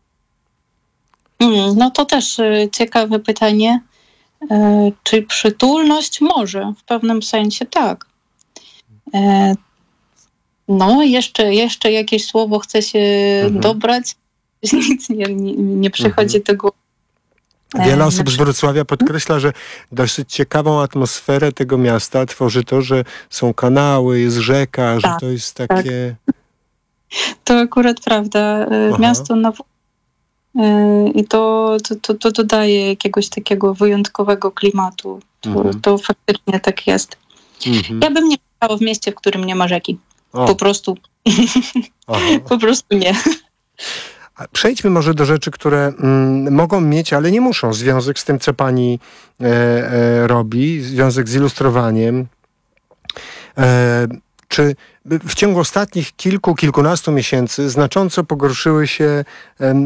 No to też ciekawe pytanie. Czy przytulność? Może, w pewnym sensie tak. No, jeszcze, jeszcze jakieś słowo chce się mhm. dobrać. Nic nie, nie, nie przychodzi mhm. do głowy. Wiele osób z Wrocławia podkreśla, że dosyć ciekawą atmosferę tego miasta tworzy to, że są kanały, jest rzeka, tak, że to jest takie... Tak. To akurat prawda. Aha. Miasto na i to, to, to, to dodaje jakiegoś takiego wyjątkowego klimatu. To, mhm. to faktycznie tak jest. Mhm. Ja bym nie mieszkała w mieście, w którym nie ma rzeki. O. Po prostu. Po prostu nie. Przejdźmy może do rzeczy, które mm, mogą mieć, ale nie muszą, związek z tym, co pani e, e, robi, związek z ilustrowaniem. E, Czy w ciągu ostatnich kilku, kilkunastu miesięcy znacząco pogorszyły się, e, e,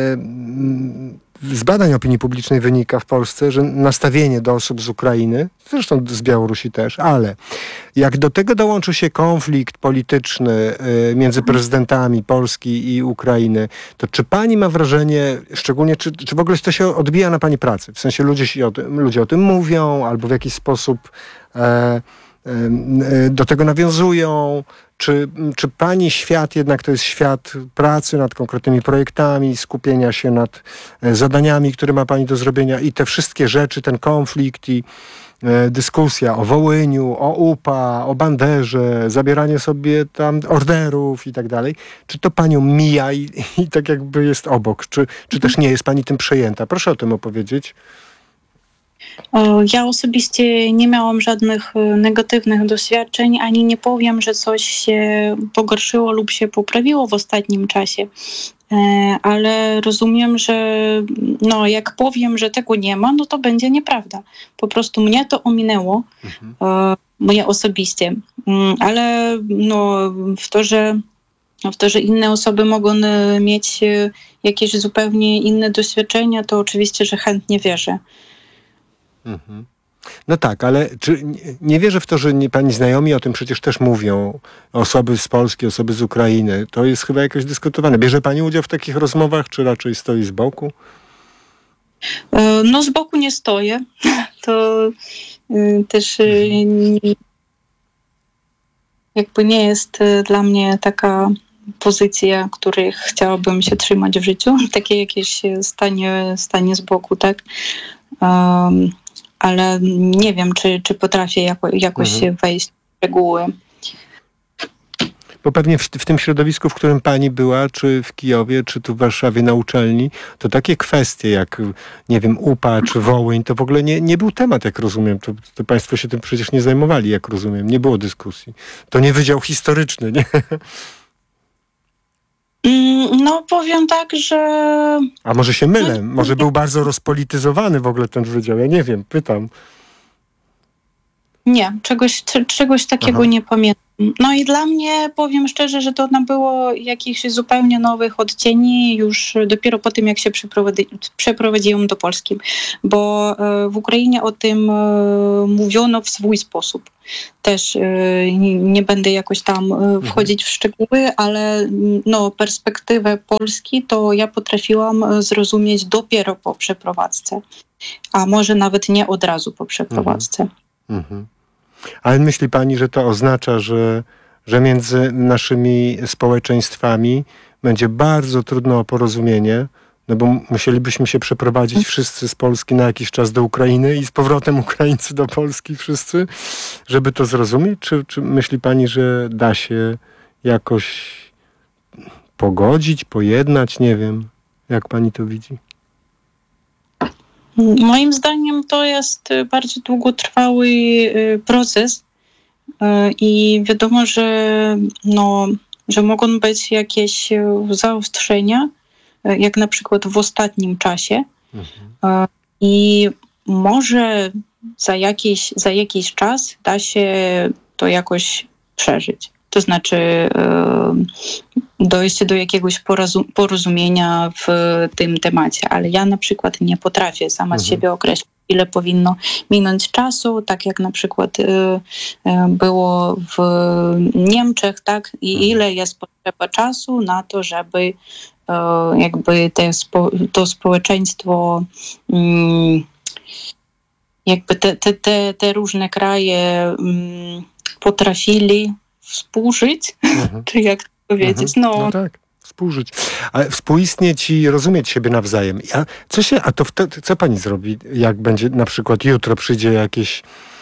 z badań opinii publicznej wynika w Polsce, że nastawienie do osób z Ukrainy, zresztą z Białorusi też, ale jak do tego dołączy się konflikt polityczny e, między prezydentami Polski i Ukrainy, to czy pani ma wrażenie, szczególnie, czy, czy w ogóle to się odbija na pani pracy? W sensie ludzie, się o tym, ludzie o tym mówią, albo w jakiś sposób e, do tego nawiązują? Czy, czy pani świat jednak to jest świat pracy nad konkretnymi projektami, skupienia się nad zadaniami, które ma pani do zrobienia i te wszystkie rzeczy, ten konflikt i e, dyskusja o Wołyniu, o U P A, o Banderze, zabieranie sobie tam orderów i tak dalej. Czy to panią mija i, i tak jakby jest obok? Czy, czy też nie jest pani tym przejęta? Proszę o tym opowiedzieć. Ja osobiście nie miałam żadnych negatywnych doświadczeń, ani nie powiem, że coś się pogorszyło lub się poprawiło w ostatnim czasie. Ale rozumiem, że no, jak powiem, że tego nie ma, no to będzie nieprawda. Po prostu mnie to ominęło, mhm. mnie osobiście. Ale no, w to, że w to, że inne osoby mogą mieć jakieś zupełnie inne doświadczenia, to oczywiście, że chętnie wierzę. Mhm. No tak, ale czy nie, nie wierzę w to, że nie, pani znajomi o tym przecież też mówią, osoby z Polski, osoby z Ukrainy. To jest chyba jakoś dyskutowane. Bierze pani udział w takich rozmowach, czy raczej stoi z boku? No z boku nie stoję. To też jakby nie jest dla mnie taka pozycja, której chciałabym się trzymać w życiu. Takie jakieś stanie, stanie z boku, tak? Um, ale nie wiem, czy, czy potrafię jako, jakoś mhm. wejść w szczegóły. Bo pewnie w, w tym środowisku, w którym pani była, czy w Kijowie, czy tu w Warszawie na uczelni, to takie kwestie jak, nie wiem, U P A czy Wołyń, to w ogóle nie, nie był temat, jak rozumiem. To, to państwo się tym przecież nie zajmowali, jak rozumiem. Nie było dyskusji. To nie wydział historyczny, nie? No powiem tak, że... A może się mylę? Może był bardzo rozpolityzowany w ogóle ten wydział? Ja nie wiem, pytam. Nie, czegoś, czegoś takiego Aha. nie pamiętam. No i dla mnie, powiem szczerze, że to nabyło jakichś zupełnie nowych odcieni już dopiero po tym, jak się przeprowadzi, przeprowadziłam do Polski, bo w Ukrainie o tym mówiono w swój sposób. Też nie, nie będę jakoś tam wchodzić w szczegóły, ale no, perspektywę Polski to ja potrafiłam zrozumieć dopiero po przeprowadzce, a może nawet nie od razu po przeprowadzce. Mhm. Ale myśli pani, że to oznacza, że, że między naszymi społeczeństwami będzie bardzo trudne o porozumienie, no bo musielibyśmy się przeprowadzić wszyscy z Polski na jakiś czas do Ukrainy i z powrotem Ukraińcy do Polski wszyscy, żeby to zrozumieć? Czy, czy myśli pani, że da się jakoś pogodzić, pojednać? Nie wiem. Jak pani to widzi? Moim zdaniem to jest bardzo długotrwały proces i wiadomo, że, no, że mogą być jakieś zaostrzenia, jak na przykład w ostatnim czasie. Mhm. I może za jakiś, za jakiś czas da się to jakoś przeżyć. To znaczy dojście do jakiegoś porozumienia w tym temacie, ale ja na przykład nie potrafię sama mhm. z siebie określić, ile powinno minąć czasu, tak jak na przykład było w Niemczech, tak, i mhm. ile jest potrzeba czasu na to, żeby jakby te, to społeczeństwo, jakby te, te, te, te różne kraje potrafili współżyć, mhm. czy jak to powiedzieć? Mhm. No. no tak, współżyć. Ale współistnieć i rozumieć siebie nawzajem. A co się, a to wtedy, co pani zrobi, jak będzie na przykład jutro przyjdzie jakieś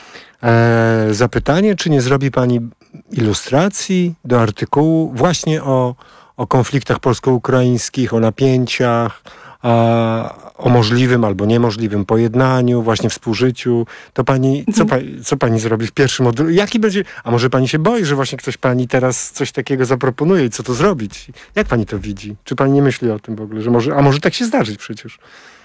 e, zapytanie, czy nie zrobi pani ilustracji do artykułu właśnie o, o konfliktach polsko-ukraińskich, o napięciach, a, o możliwym albo niemożliwym pojednaniu, właśnie współżyciu, to pani, mhm. co, pa, co pani zrobi w pierwszym modelu? Jaki będzie, a może pani się boi, że właśnie ktoś pani teraz coś takiego zaproponuje i co to zrobić? Jak pani to widzi? Czy pani nie myśli o tym w ogóle, że może, a może tak się zdarzyć przecież?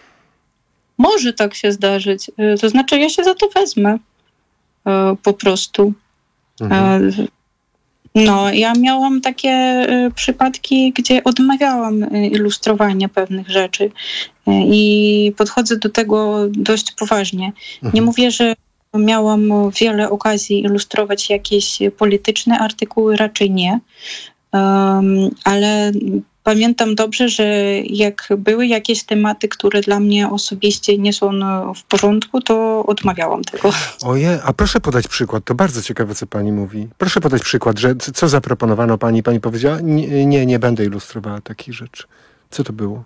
Może tak się zdarzyć. To znaczy ja się za to wezmę. Po prostu. Mhm. No, ja miałam takie y, przypadki, gdzie odmawiałam y, ilustrowania pewnych rzeczy y, i podchodzę do tego dość poważnie. Mhm. Nie mówię, że miałam wiele okazji ilustrować jakieś polityczne artykuły, raczej nie, um, ale pamiętam dobrze, że jak były jakieś tematy, które dla mnie osobiście nie są w porządku, to odmawiałam tego. Ojej, a proszę podać przykład. To bardzo ciekawe, co pani mówi. Proszę podać przykład, że co zaproponowano pani? Pani powiedziała, nie, nie, nie będę ilustrowała takich rzeczy. Co to było?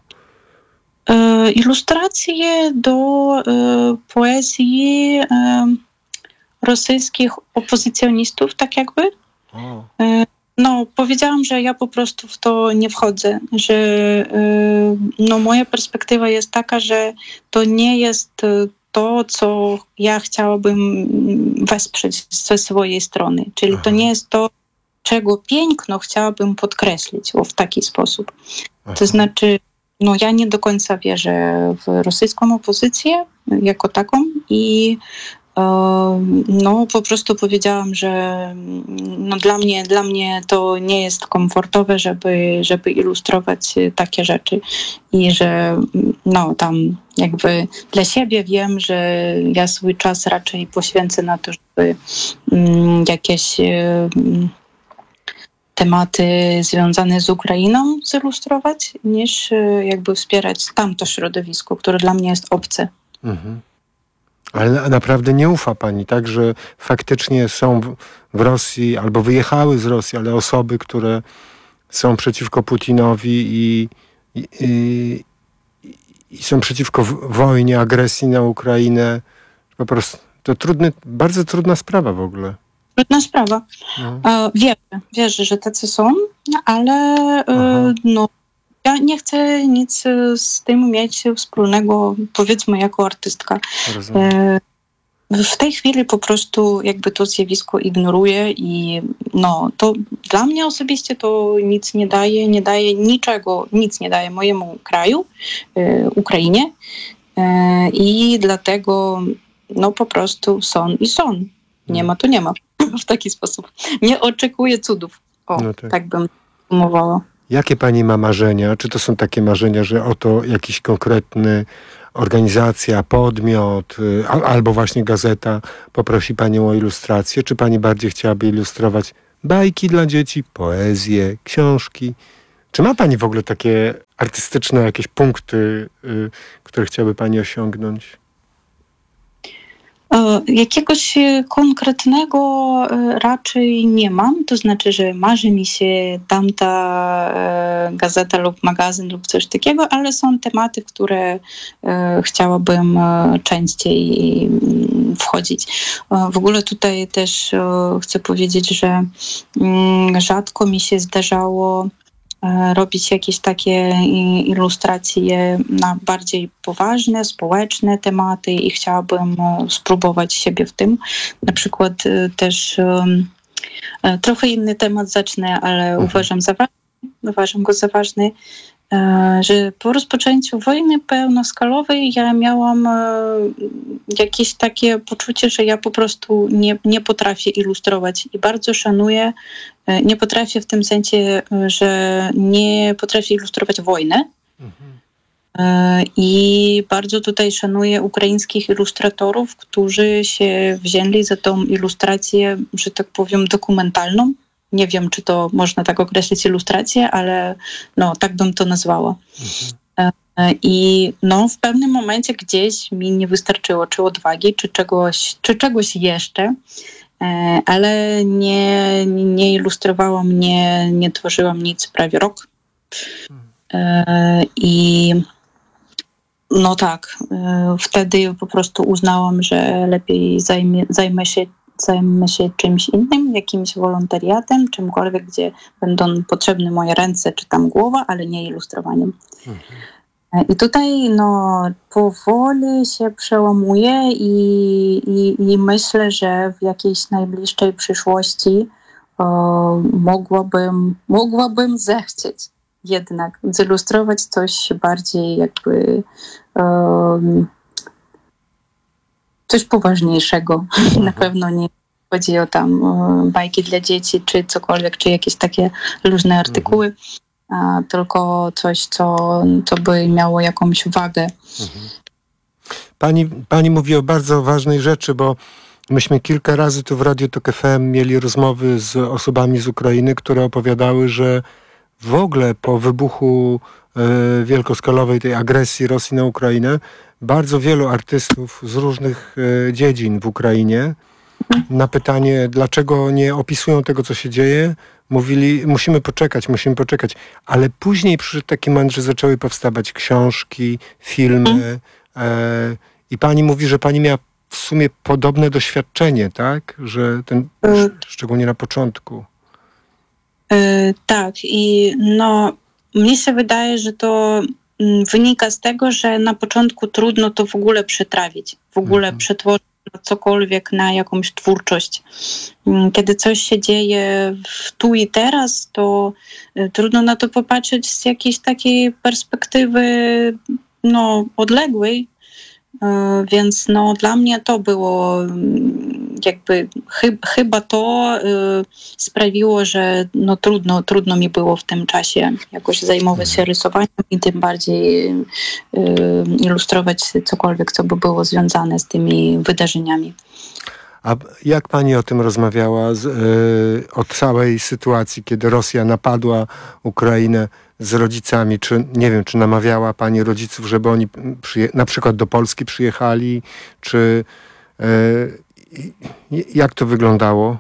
E, ilustracje do e, poezji e, rosyjskich opozycjonistów, tak jakby. O. E, No, powiedziałam, że ja po prostu w to nie wchodzę, że no, moja perspektywa jest taka, że to nie jest to, co ja chciałabym wesprzeć ze swojej strony. Czyli Aha. to nie jest to, czego piękno chciałabym podkreślić o, w taki sposób. Aha. To znaczy, no, ja nie do końca wierzę w rosyjską opozycję jako taką i no po prostu powiedziałam, że no, dla mnie, dla mnie to nie jest komfortowe, żeby, żeby ilustrować takie rzeczy i że no tam jakby dla siebie wiem, że ja swój czas raczej poświęcę na to, żeby um, jakieś um, tematy związane z Ukrainą zilustrować, niż jakby wspierać tamto środowisko, które dla mnie jest obce. Mhm. Ale naprawdę nie ufa pani, tak, że faktycznie są w Rosji albo wyjechały z Rosji, ale osoby, które są przeciwko Putinowi i, i, i, i są przeciwko wojnie, agresji na Ukrainę. Po prostu to trudny, bardzo trudna sprawa w ogóle. trudna sprawa. No. Wierzę, wierzę, że tacy są, ale Aha. no, ja nie chcę nic z tym mieć wspólnego, powiedzmy, jako artystka. Rozumiem. W tej chwili po prostu jakby to zjawisko ignoruję i no, to dla mnie osobiście to nic nie daje, nie daje niczego, nic nie daje mojemu kraju, e, Ukrainie e, i dlatego no po prostu son i son. Nie ma to nie ma w taki sposób. Nie oczekuję cudów. O, no tak. tak bym umowała. Jakie pani ma marzenia? Czy to są takie marzenia, że oto jakiś konkretny organizacja, podmiot albo właśnie gazeta poprosi panią o ilustrację? Czy pani bardziej chciałaby ilustrować bajki dla dzieci, poezję, książki? Czy ma pani w ogóle takie artystyczne jakieś punkty, y, które chciałaby pani osiągnąć? Jakiegoś konkretnego raczej nie mam, to znaczy, że marzy mi się tamta gazeta lub magazyn lub coś takiego, ale są tematy, w które chciałabym częściej wchodzić. W ogóle tutaj też chcę powiedzieć, że rzadko mi się zdarzało robić jakieś takie ilustracje na bardziej poważne, społeczne tematy i chciałabym spróbować siebie w tym. Na przykład też um, trochę inny temat zacznę, ale mhm. uważam za ważny, uważam go za ważny, że po rozpoczęciu wojny pełnoskalowej ja miałam jakieś takie poczucie, że ja po prostu nie, nie potrafię ilustrować i bardzo szanuję, nie potrafię w tym sensie, że nie potrafię ilustrować wojnę. Mhm. I bardzo tutaj szanuję ukraińskich ilustratorów, którzy się wzięli za tą ilustrację, że tak powiem, dokumentalną. Nie wiem, czy to można tak określić ilustrację, ale no, tak bym to nazwała. Mhm. I no, w pewnym momencie gdzieś mi nie wystarczyło czy odwagi, czy czegoś, czy czegoś jeszcze, ale nie, nie ilustrowałam, nie, nie tworzyłam nic prawie rok. I no tak, wtedy po prostu uznałam, że lepiej zajmę, zajmę się zajmę się czymś innym, jakimś wolontariatem, czymkolwiek, gdzie będą potrzebne moje ręce czy tam głowa, ale nie ilustrowaniem. Mhm. I tutaj no, powoli się przełamuję i, i, i myślę, że w jakiejś najbliższej przyszłości o, mogłabym, mogłabym zechcieć jednak zilustrować coś bardziej jakby um, coś poważniejszego. Na pewno nie chodzi o tam o bajki dla dzieci, czy cokolwiek, czy jakieś takie luźne artykuły, a tylko coś, co, co by miało jakąś wagę. Pani, pani mówi o bardzo ważnej rzeczy, bo myśmy kilka razy tu w Radiu Tok F M mieli rozmowy z osobami z Ukrainy, które opowiadały, że w ogóle po wybuchu e, wielkoskalowej tej agresji Rosji na Ukrainę bardzo wielu artystów z różnych e, dziedzin w Ukrainie na pytanie, dlaczego nie opisują tego, co się dzieje, mówili, musimy poczekać, musimy poczekać. Ale później przy takim moment, że zaczęły powstawać książki, filmy e, i pani mówi, że pani miała w sumie podobne doświadczenie, tak? Że ten, szczególnie na początku. Yy, tak i no mnie się wydaje, że to wynika z tego, że na początku trudno to w ogóle przetrawić, w ogóle mhm. przetworzyć cokolwiek na jakąś twórczość. Kiedy coś się dzieje w tu i teraz, to trudno na to popatrzeć z jakiejś takiej perspektywy no, odległej, więc no, dla mnie to było jakby chyb, chyba to y, sprawiło, że no, trudno, trudno mi było w tym czasie jakoś zajmować się rysowaniem i tym bardziej y, ilustrować cokolwiek, co by było związane z tymi wydarzeniami. A jak pani o tym rozmawiała, z, y, o całej sytuacji, kiedy Rosja napadła Ukrainę z rodzicami? Czy, nie wiem, czy namawiała pani rodziców, żeby oni przyje- na przykład do Polski przyjechali? Czy y, jak to wyglądało?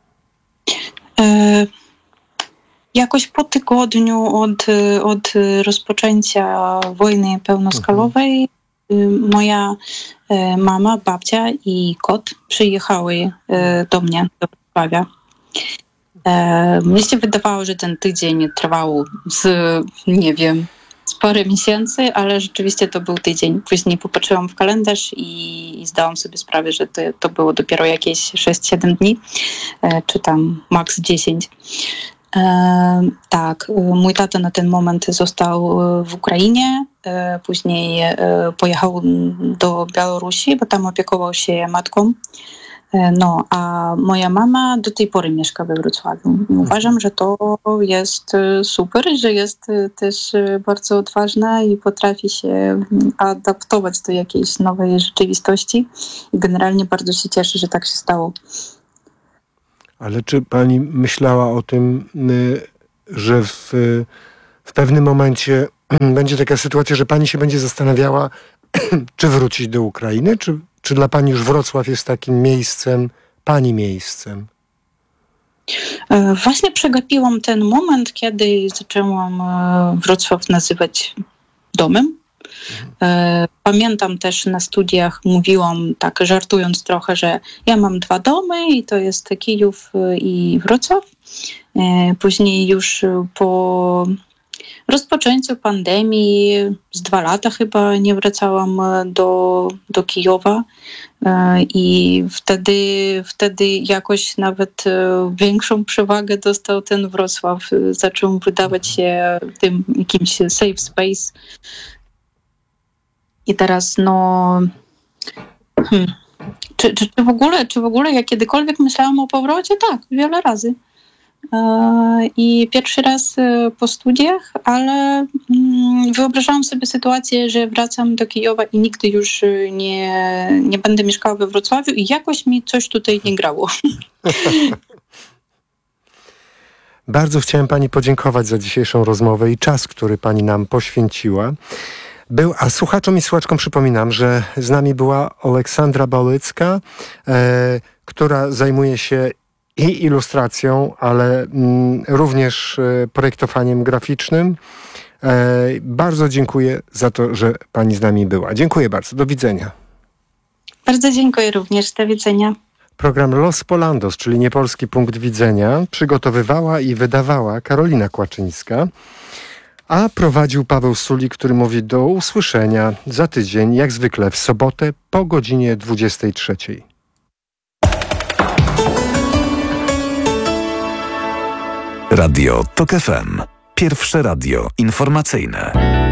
E, jakoś po tygodniu od, od rozpoczęcia wojny pełnoskalowej mhm. moja mama, babcia i kot przyjechały do mnie do Wrocławia. E, mnie się wydawało, że ten tydzień trwał z, nie wiem, z parę miesięcy, ale rzeczywiście to był tydzień. Później popatrzyłam w kalendarz i, i zdałam sobie sprawę, że to, to było dopiero jakieś sześć siedem dni, e, czy tam maks dziesięć. E, tak, mój tata na ten moment został w Ukrainie, e, później e, pojechał do Białorusi, bo tam opiekował się matką. No, a moja mama do tej pory mieszka we Wrocławiu. Uważam, że to jest super, że jest też bardzo odważna i potrafi się adaptować do jakiejś nowej rzeczywistości. I generalnie bardzo się cieszę, że tak się stało. Ale czy pani myślała o tym, że w, w pewnym momencie będzie taka sytuacja, że pani się będzie zastanawiała, czy wrócić do Ukrainy, czy, czy dla pani już Wrocław jest takim miejscem, pani miejscem? Właśnie przegapiłam ten moment, kiedy zaczęłam Wrocław nazywać domem. Pamiętam też na studiach mówiłam tak żartując trochę, że ja mam dwa domy i to jest Kijów i Wrocław. Później już po rozpoczęciu pandemii z dwa lata chyba nie wracałam do, do Kijowa i wtedy, wtedy jakoś nawet większą przewagę dostał ten Wrocław. Zaczął wydawać się tym jakimś safe space. I teraz no... Hmm. Czy, czy, czy, w ogóle, czy w ogóle ja kiedykolwiek myślałam o powrocie? Tak, wiele razy. I pierwszy raz po studiach, ale wyobrażałam sobie sytuację, że wracam do Kijowa i nigdy już nie, nie będę mieszkała we Wrocławiu i jakoś mi coś tutaj nie grało. Bardzo chciałem pani podziękować za dzisiejszą rozmowę i czas, który pani nam poświęciła. Był, a słuchaczom i słuchaczkom przypominam, że z nami była Aleksandra Bałycka, e, która zajmuje się i ilustracją, ale mm, również e, projektowaniem graficznym. E, bardzo dziękuję za to, że pani z nami była. Dziękuję bardzo. Do widzenia. Bardzo dziękuję również. Do widzenia. Program Los Polandos, czyli Niepolski Punkt Widzenia, przygotowywała i wydawała Karolina Kłaczyńska, a prowadził Paweł Sulik, który mówi do usłyszenia za tydzień, jak zwykle w sobotę po godzinie dwudziestej trzeciej. Radio Tok F M. Pierwsze radio informacyjne.